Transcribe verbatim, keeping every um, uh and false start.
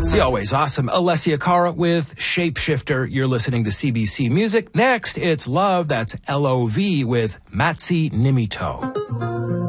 It's the always awesome Alessia Cara with Shapeshifter. You're listening to C B C Music. Next, it's Love. That's L O V with Matsi Nimito.